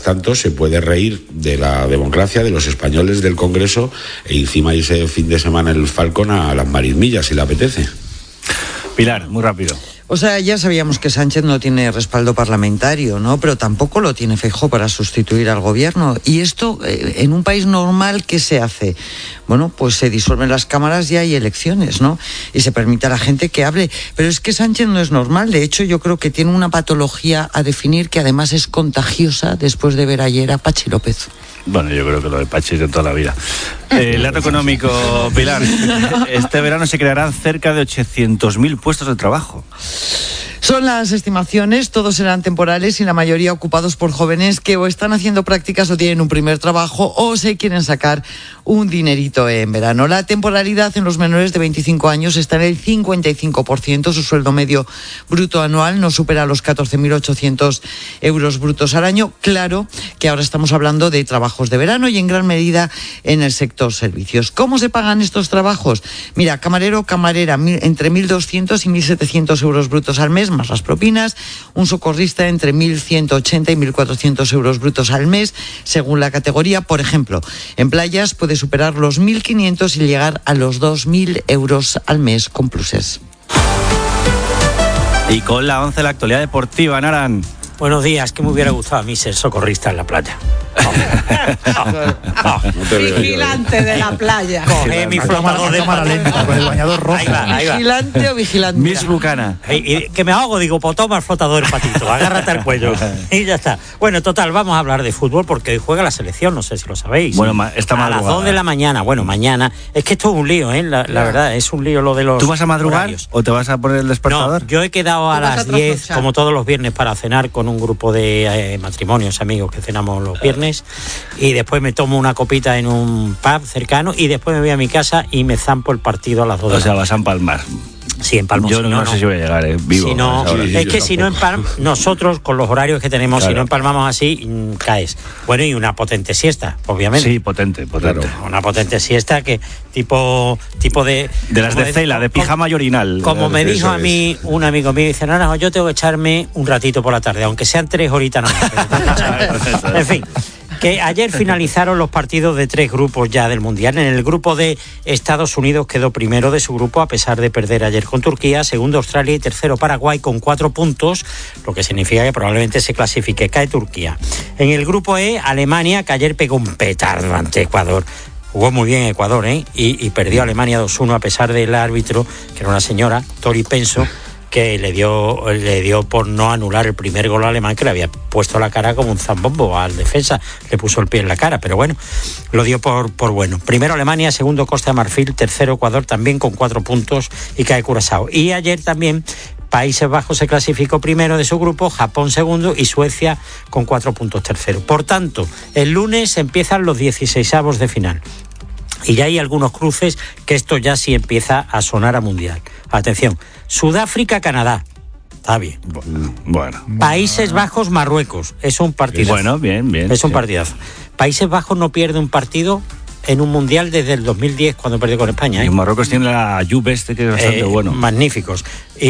mientras tanto se puede reír de la democracia, de los españoles, del Congreso, e encima irse fin de semana el Falcon a las Marismillas, si le apetece. Pilar, muy rápido. O sea, ya sabíamos que Sánchez no tiene respaldo parlamentario, ¿no? Pero tampoco lo tiene Feijóo para sustituir al gobierno. Y esto, en un país normal, ¿qué se hace? Bueno, pues se disuelven las cámaras y hay elecciones, ¿no? Y se permite a la gente que hable. Pero es que Sánchez no es normal. De hecho, yo creo que tiene una patología a definir que además es contagiosa después de ver ayer a Pachi López. Bueno, yo creo que lo de Pachi es de toda la vida. El dato económico, Pilar. Este verano se crearán cerca de 800.000 puestos de trabajo. Son las estimaciones, todos serán temporales y la mayoría ocupados por jóvenes que o están haciendo prácticas o tienen un primer trabajo o se quieren sacar un dinerito en verano. La temporalidad en los menores de 25 años está en el 55%, su sueldo medio bruto anual no supera los 14.800 euros brutos al año. Claro que ahora estamos hablando de trabajos de verano y en gran medida en el sector servicios. ¿Cómo se pagan estos trabajos? Mira, camarero o camarera entre 1.200 y 1.700 euros brutos al mes, más las propinas. Un socorrista entre 1.180 y 1.400 euros brutos al mes, según la categoría. Por ejemplo, en playas puede superar los 1.500 y llegar a los 2.000 euros al mes con pluses. Y con la 11 la actualidad deportiva, Naran. Buenos días, que me hubiera gustado a mí ser socorrista en la playa. Vigilante de la playa. Coge mi flotador de lenta con el bañador rojo. Ahí va. ¿Vigilante o vigilante? Miss Bucana. Y que me ahogo, digo, pues toma el flotador, patito, agárrate al cuello. Y ya está. Bueno, total, vamos a hablar de fútbol porque hoy juega la selección, no sé si lo sabéis. Bueno, esta madrugada. A las 2 de la mañana. Bueno, mañana. Es que esto es un lío, ¿eh? La verdad, es un lío lo de los. ¿Tú vas a madrugar horarios. o te vas a poner el despertador? No, yo he quedado a las 10, como todos los viernes, para cenar con un grupo de matrimonios, amigos que cenamos los viernes. Y después me tomo una copita en un pub cercano y después me voy a mi casa y me zampo el partido a las 2 de la tarde. O sea, vas a empalmar. Sí, empalmo. Yo no sé si voy a llegar vivo. Si no, es que si no empalmamos, nosotros con los horarios que tenemos, claro, si no empalmamos así, caes. Bueno, y una potente siesta, obviamente. Sí, potente. Claro, una potente siesta que tipo de... De las de cela, de pijama y orinal. Como me dijo a mí un amigo mío, dice, no, yo tengo que echarme un ratito por la tarde, aunque sean 3 horitas nada más. En fin. Que ayer finalizaron los partidos de 3 grupos ya del Mundial. En el grupo de Estados Unidos quedó primero de su grupo a pesar de perder ayer con Turquía, segundo Australia y tercero Paraguay con 4 puntos, lo que significa que probablemente se clasifique. Cae Turquía. En el grupo E, Alemania, que ayer pegó un petardo ante Ecuador. Jugó muy bien Ecuador, y perdió Alemania 2-1 a pesar del árbitro, que era una señora, Tori Penso, que le dio por no anular el primer gol alemán, que le había puesto la cara como un zambombo al defensa, le puso el pie en la cara, pero bueno, lo dio por bueno. Primero Alemania, segundo Costa de Marfil, tercero Ecuador también con 4 puntos y cae Curazao. Y ayer también Países Bajos se clasificó primero de su grupo, Japón segundo y Suecia con 4 puntos tercero. Por tanto, el lunes empiezan los 16avos de final. Y ya hay algunos cruces que esto ya sí empieza a sonar a mundial. Atención, Sudáfrica-Canadá. Está bien. Bueno. Países Bajos, Marruecos. Es un partidazo. Bueno, bien. Es un partidazo. Países Bajos no pierde un partido en un mundial desde el 2010 cuando perdió con España. Y Marruecos tiene la Juve que es bastante bueno. Magníficos.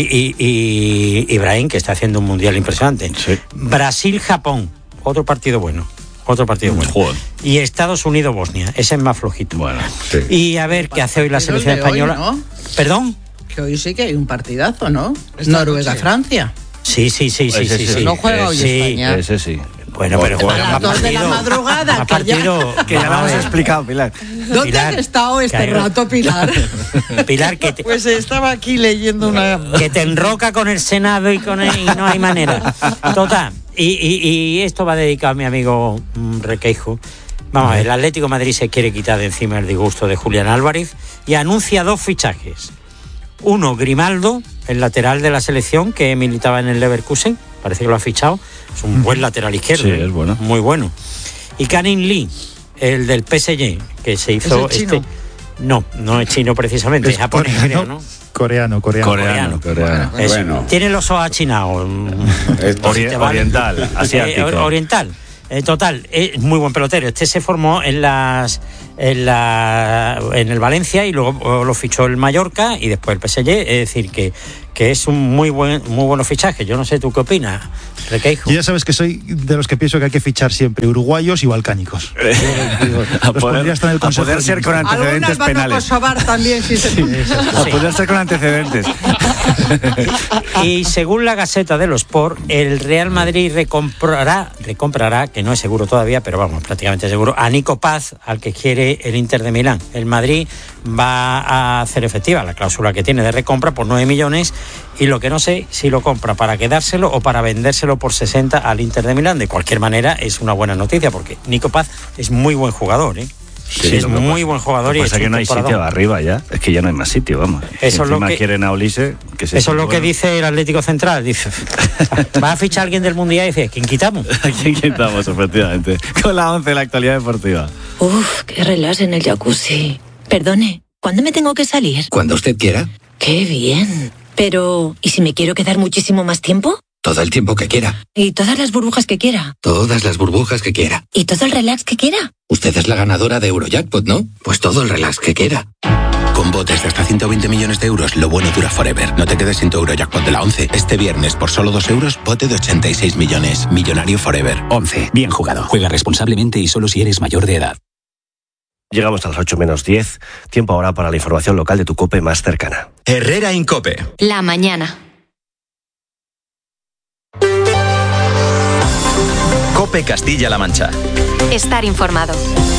Y Ibrahim, que está haciendo un mundial impresionante. Sí. Brasil-Japón. Otro partido bueno. Joder. Y Estados Unidos-Bosnia. Ese es más flojito. Bueno, sí. Y a ver qué hace hoy la selección española. Hoy, ¿no? ¿Perdón? Que hoy sí que hay un partidazo, ¿no? Noruega-Francia. Sí. No juega hoy España. Ese sí. Bueno, pero a las 2 de la madrugada, que ya lo hemos explicado, Pilar. ¿Dónde has estado este rato, Pilar? Pilar, Pues estaba aquí leyendo una... Que te enroca con el Senado y no hay manera. Total. Y esto va dedicado a mi amigo Requeijo. Vamos a ver, el Atlético de Madrid se quiere quitar de encima el disgusto de Julián Álvarez y anuncia 2 fichajes. Uno, Grimaldo, el lateral de la selección que militaba en el Leverkusen, parece que lo ha fichado. Es un buen lateral izquierdo. Sí, es bueno. Muy bueno. Y Kanin Lee, el del PSG, que se hizo... ¿Es el chino? No es chino precisamente, es japonés, creo, ¿no? Coreano. Bueno. Tiene los ojos achinados. Oriental, asiático. Oriental. Total, es muy buen pelotero. Este se formó en el Valencia y luego lo fichó el Mallorca y después el PSG. Es decir, que que es un muy buenos fichajes. Yo no sé, ¿tú qué opinas, Requeijo? Yo ya sabes que soy de los que pienso que hay que fichar siempre uruguayos y balcánicos. A poder ser con antecedentes penales. También, A poder ser con antecedentes. Y según la Gaceta de los Sport, el Real Madrid recomprará, que no es seguro todavía, pero vamos, prácticamente seguro, a Nico Paz, al que quiere el Inter de Milán. El Madrid va a hacer efectiva la cláusula que tiene de recompra por 9 millones, y lo que no sé si lo compra para quedárselo o para vendérselo por 60 al Inter de Milán. De cualquier manera, es una buena noticia porque Nico Paz es muy buen jugador, ¿eh? Sí, es muy buen jugador. Y pasa que no hay sitio arriba ya. Es que ya no hay más sitio, vamos. Eso es lo que quieren a Olise. Eso es lo que dice el Atlético Central. Dice, va a fichar a alguien del Mundial y dice, ¿quién quitamos? ¿Quién quitamos, efectivamente? Con la 11 de la actualidad deportiva. Uf, qué relax en el jacuzzi. Perdone, ¿cuándo me tengo que salir? Cuando usted quiera. Qué bien. Pero, ¿y si me quiero quedar muchísimo más tiempo? Todo el tiempo que quiera. ¿Y todas las burbujas que quiera? Todas las burbujas que quiera. ¿Y todo el relax que quiera? Usted es la ganadora de Eurojackpot, ¿no? Pues todo el relax que quiera. Con botes de hasta 120 millones de euros, lo bueno dura forever. No te quedes sin tu Eurojackpot de la 11. Este viernes, por solo 2 euros, bote de 86 millones. Millonario forever. 11. Bien jugado. Juega responsablemente y solo si eres mayor de edad. Llegamos a las 8 menos 10. Tiempo ahora para la información local de tu COPE más cercana. Herrera Incope. La mañana. COPE Castilla-La Mancha. Estar informado.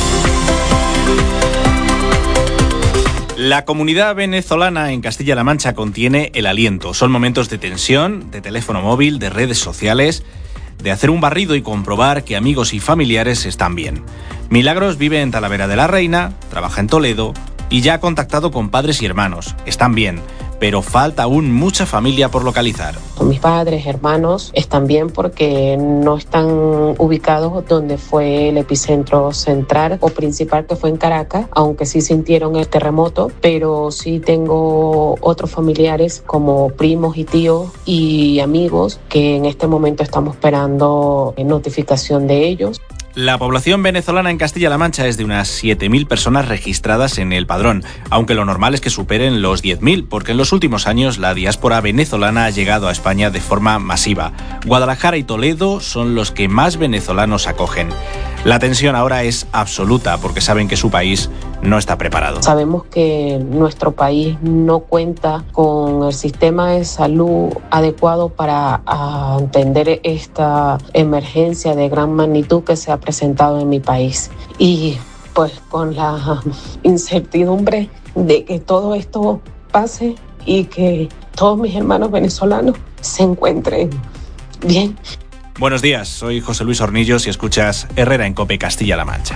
La comunidad venezolana en Castilla-La Mancha contiene el aliento. Son momentos de tensión, de teléfono móvil, de redes sociales, de hacer un barrido y comprobar que amigos y familiares están bien. Milagros vive en Talavera de la Reina, trabaja en Toledo y ya ha contactado con padres y hermanos. Están bien, pero falta aún mucha familia por localizar. Mis padres, hermanos, están bien porque no están ubicados donde fue el epicentro central o principal, que fue en Caracas, aunque sí sintieron el terremoto, pero sí tengo otros familiares como primos y tíos y amigos que en este momento estamos esperando notificación de ellos. La población venezolana en Castilla-La Mancha es de unas 7.000 personas registradas en el padrón, aunque lo normal es que superen los 10.000, porque en los últimos años la diáspora venezolana ha llegado a España de forma masiva. Guadalajara y Toledo son los que más venezolanos acogen. La tensión ahora es absoluta porque saben que su país no está preparado. Sabemos que nuestro país no cuenta con el sistema de salud adecuado para atender esta emergencia de gran magnitud que se ha presentado en mi país. Y pues con la incertidumbre de que todo esto pase y que todos mis hermanos venezolanos se encuentren bien. Buenos días, soy José Luis Hornillos y escuchas Herrera en COPE Castilla-La Mancha.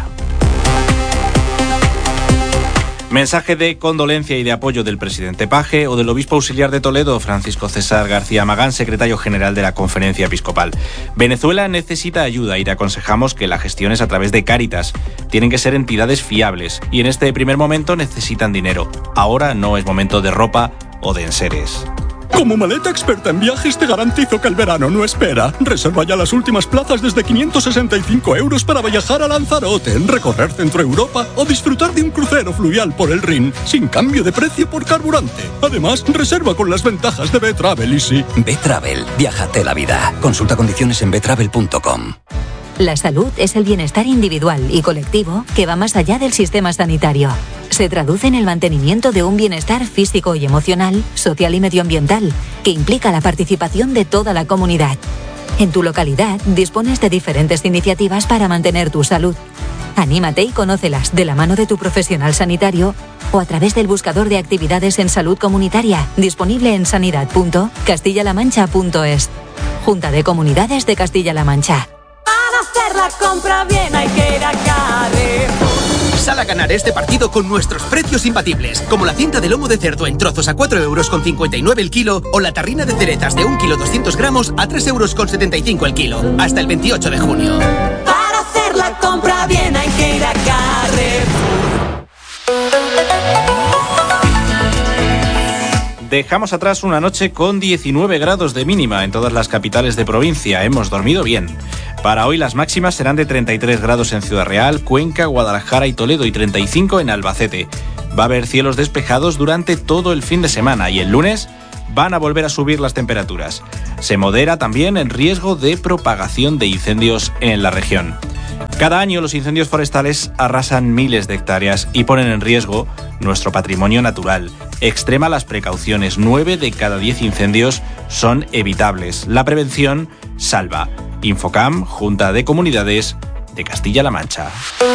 Mensaje de condolencia y de apoyo del presidente Paje o del obispo auxiliar de Toledo, Francisco César García Magán, secretario general de la Conferencia Episcopal. Venezuela necesita ayuda y le aconsejamos que la gestiones a través de Cáritas. Tienen que ser entidades fiables y en este primer momento necesitan dinero. Ahora no es momento de ropa o de enseres. Como maleta experta en viajes te garantizo que el verano no espera. Reserva ya las últimas plazas desde 565 € para viajar a Lanzarote, recorrer Centro Europa o disfrutar de un crucero fluvial por el Rin, sin cambio de precio por carburante. Además, reserva con las ventajas de B-Travel Easy. B-Travel, viájate la vida. Consulta condiciones en betravel.com. La salud es el bienestar individual y colectivo que va más allá del sistema sanitario. Se traduce en el mantenimiento de un bienestar físico y emocional, social y medioambiental, que implica la participación de toda la comunidad. En tu localidad dispones de diferentes iniciativas para mantener tu salud. Anímate y conócelas de la mano de tu profesional sanitario o a través del buscador de actividades en salud comunitaria, disponible en sanidad.castillalamancha.es. Junta de Comunidades de Castilla-La Mancha. Para hacer la compra bien hay que ir a Carrefour. Sal a ganar este partido con nuestros precios imbatibles, como la cinta de lomo de cerdo en trozos a 4,59 € el kilo o la tarrina de cerezas de 1 kilo 200 gramos a 3,75 € el kilo, hasta el 28 de junio. Para hacer la compra bien hay que ir a Carrefour. Dejamos atrás una noche con 19 grados de mínima en todas las capitales de provincia. Hemos dormido bien. Para hoy las máximas serán de 33 grados en Ciudad Real, Cuenca, Guadalajara y Toledo y 35 en Albacete. Va a haber cielos despejados durante todo el fin de semana y el lunes van a volver a subir las temperaturas. Se modera también el riesgo de propagación de incendios en la región. Cada año los incendios forestales arrasan miles de hectáreas y ponen en riesgo nuestro patrimonio natural. Extrema las precauciones, 9 de cada 10 incendios son evitables. La prevención salva. Infocam, Junta de Comunidades de Castilla-La Mancha.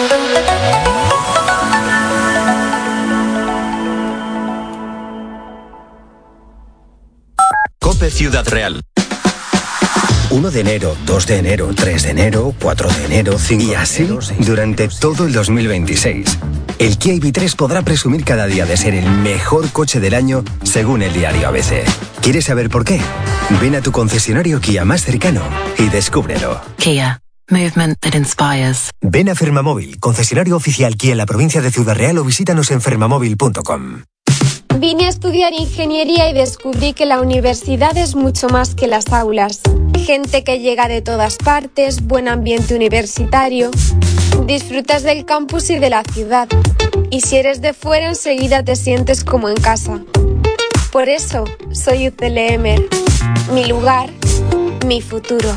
COPE Ciudad Real. 1 de enero, 2 de enero, 3 de enero, 4 de enero, 5 y así durante todo el 2026. El Kia EV3 podrá presumir cada día de ser el mejor coche del año según el diario ABC. ¿Quieres saber por qué? Ven a tu concesionario Kia más cercano y descúbrelo. Kia. Movement that inspires. Ven a Fermamóvil, concesionario oficial Kia en la provincia de Ciudad Real o visítanos en fermamóvil.com. Vine a estudiar ingeniería y descubrí que la universidad es mucho más que las aulas. Gente que llega de todas partes, buen ambiente universitario. Disfrutas del campus y de la ciudad. Y si eres de fuera, enseguida te sientes como en casa. Por eso, soy UCLM. Mi lugar, mi futuro.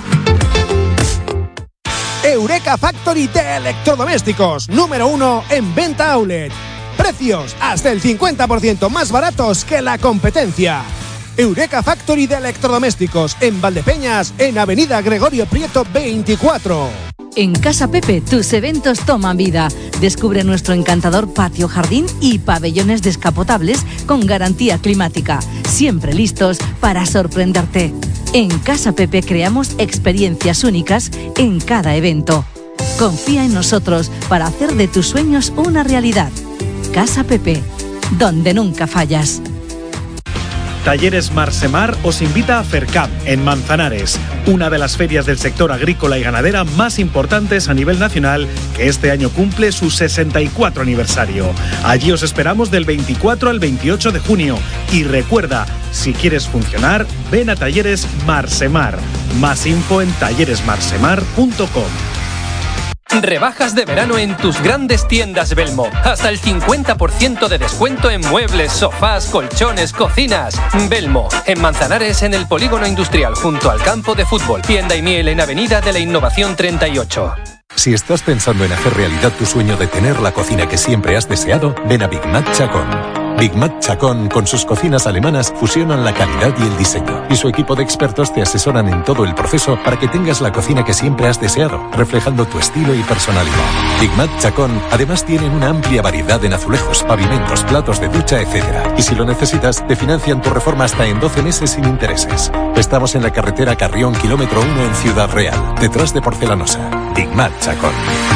Eureka Factory de electrodomésticos, número 1 en venta outlet. Precios hasta el 50% más baratos que la competencia. Eureka Factory de electrodomésticos en Valdepeñas, en Avenida Gregorio Prieto 24. En Casa Pepe tus eventos toman vida. Descubre nuestro encantador patio jardín y pabellones descapotables con garantía climática, siempre listos para sorprenderte. En Casa Pepe creamos experiencias únicas en cada evento. Confía en nosotros para hacer de tus sueños una realidad. Casa Pepe, donde nunca fallas. Talleres Marsemar os invita a FERCAP en Manzanares, una de las ferias del sector agrícola y ganadera más importantes a nivel nacional, que este año cumple su 64 aniversario. Allí os esperamos del 24 al 28 de junio. Y recuerda, si quieres funcionar, ven a Talleres Marsemar. Más info en talleresmarsemar.com. Rebajas de verano en tus grandes tiendas Belmo. Hasta el 50% de descuento en muebles, sofás, colchones, cocinas. Belmo, en Manzanares, en el Polígono Industrial, junto al campo de fútbol. Tienda y miel en Avenida de la Innovación 38. Si estás pensando en hacer realidad tu sueño de tener la cocina que siempre has deseado, ven a Big Mac Chacón. Big Mac Chacón, con sus cocinas alemanas, fusionan la calidad y el diseño. Y su equipo de expertos te asesoran en todo el proceso para que tengas la cocina que siempre has deseado, reflejando tu estilo y personalidad. Big Mac Chacón, además, tienen una amplia variedad en azulejos, pavimentos, platos de ducha, etc. Y si lo necesitas, te financian tu reforma hasta en 12 meses sin intereses. Estamos en la carretera Carrión, kilómetro 1 en Ciudad Real, detrás de Porcelanosa. Big Mac Chacón.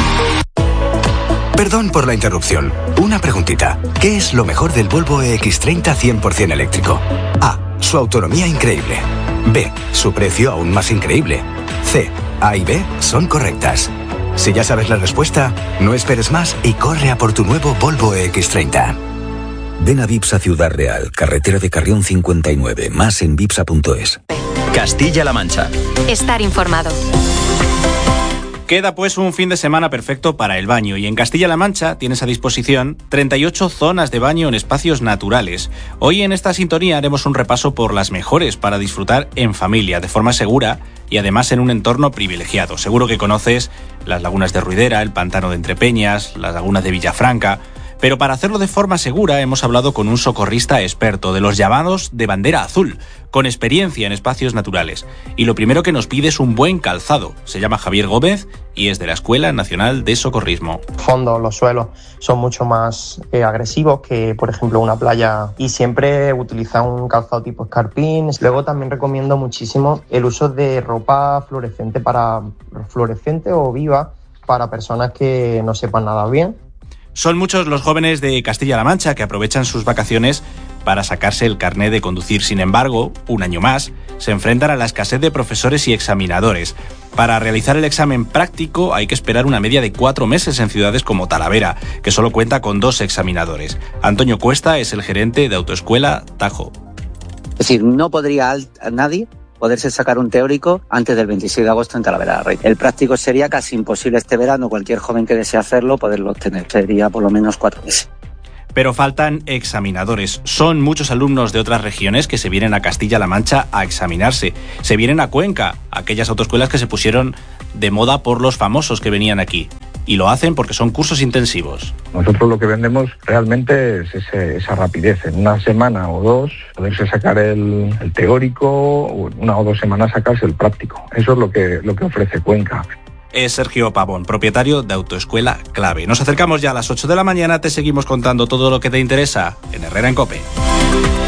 Perdón por la interrupción. Una preguntita. ¿Qué es lo mejor del Volvo EX30 100% eléctrico? A. Su autonomía increíble. B. Su precio aún más increíble. C. A y B son correctas. Si ya sabes la respuesta, no esperes más y corre a por tu nuevo Volvo EX30. Ven a Vipsa Ciudad Real, carretera de Carrión 59. Más en vipsa.es. Castilla-La Mancha. Estar informado. Queda pues un fin de semana perfecto para el baño y en Castilla-La Mancha tienes a disposición 38 zonas de baño en espacios naturales. Hoy en esta sintonía haremos un repaso por las mejores para disfrutar en familia, de forma segura y además en un entorno privilegiado. Seguro que conoces las lagunas de Ruidera, el pantano de Entrepeñas, las lagunas de Villafranca. Pero para hacerlo de forma segura hemos hablado con un socorrista experto de los llamados de bandera azul, con experiencia en espacios naturales. Y lo primero que nos pide es un buen calzado. Se llama Javier Gómez y es de la Escuela Nacional de Socorrismo. Los suelos son mucho más agresivos que, por ejemplo, una playa, y siempre utiliza un calzado tipo escarpín. Luego también recomiendo muchísimo el uso de ropa fluorescente o viva para personas que no sepan nadar bien. Son muchos los jóvenes de Castilla-La Mancha que aprovechan sus vacaciones para sacarse el carné de conducir. Sin embargo, un año más, se enfrentan a la escasez de profesores y examinadores. Para realizar el examen práctico hay que esperar una media de 4 meses en ciudades como Talavera, que solo cuenta con 2 examinadores. Antonio Cuesta es el gerente de Autoescuela Tajo. Es decir, no podría nadie poderse sacar un teórico antes del 26 de agosto en Talavera de la Reina. El práctico sería casi imposible este verano, cualquier joven que desee hacerlo, poderlo obtener. Sería por lo menos 4 meses. Pero faltan examinadores. Son muchos alumnos de otras regiones que se vienen a Castilla-La Mancha a examinarse. Se vienen a Cuenca, aquellas autoescuelas que se pusieron de moda por los famosos que venían aquí. Y lo hacen porque son cursos intensivos. Nosotros lo que vendemos realmente es esa rapidez. En una semana o dos poderse sacar el teórico, o en 1 o 2 semanas sacarse el práctico. Eso es lo que ofrece Cuenca. Es Sergio Pavón, propietario de Autoescuela Clave. Nos acercamos ya a las 8 de la mañana, te seguimos contando todo lo que te interesa en Herrera en COPE.